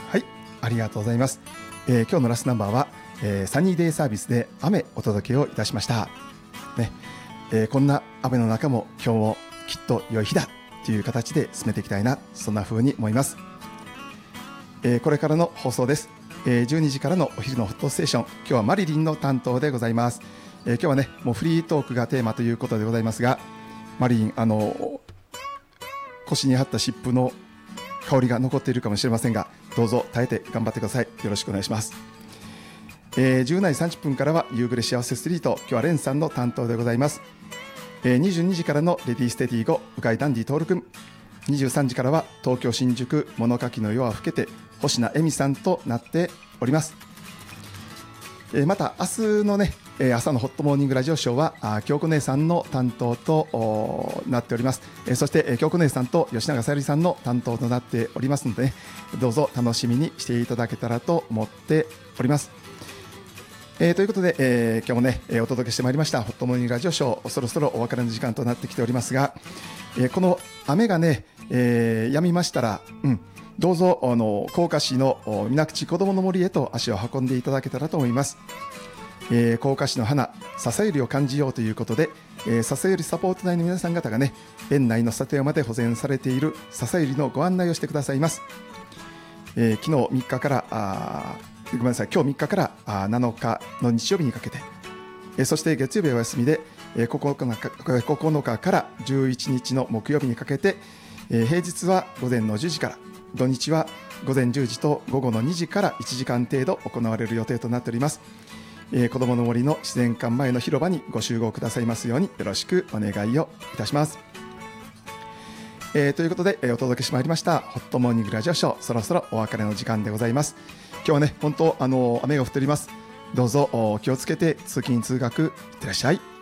はい、ありがとうございます。今日のラストナンバーは、サニーデイサービスで雨お届けをいたしました、ね。こんな雨の中も今日もきっと良い日だという形で進めていきたいな、そんな風に思います。これからの放送です。12時からのお昼のホットステーション、今日はマリリンの担当でございます。今日はね、もうフリートークがテーマということでございますが、マリリン、腰に貼った湿布の香りが残っているかもしれませんが、どうぞ耐えて頑張ってください。よろしくお願いします。17時30分からは夕暮れ幸せストリート、今日はレンさんの担当でございます。22時からのレディーステディ5、うかいダンディトール君、23時からは東京新宿物書きの夜は更けて、星名恵美さんとなっております。また明日のね、朝のホットモーニングラジオショーは京子姉さんの担当となっております。そして京子姉さんと吉永小百合さんの担当となっておりますので、ね、どうぞ楽しみにしていただけたらと思っております。ということで、今日もねお届けしてまいりましたホットモーニングラジオショー、そろそろお別れの時間となってきておりますが、この雨がね、止みましたら、どうぞ甲賀市の水口こどもの森へと足を運んでいただけたらと思います。甲賀市の花、笹百合を感じようということで、笹百合サポート内の皆さん方がね、園内の里山で保全されている笹百合のご案内をしてくださいます。昨日3日からごめんなさい、今日3日から7日の日曜日にかけて、そして月曜日はお休みで、9日から11日の木曜日にかけて、平日は午前の10時から、土日は午前10時と午後の2時から1時間程度行われる予定となっております。子どもの森の自然館前の広場にご集合くださいますようによろしくお願いをいたします。ということで、お届けしてまいりましたホットモーニングラジオショー、そろそろお別れの時間でございます。今日はね、本当雨が降っております。どうぞ気をつけて通勤通学いってらっしゃい。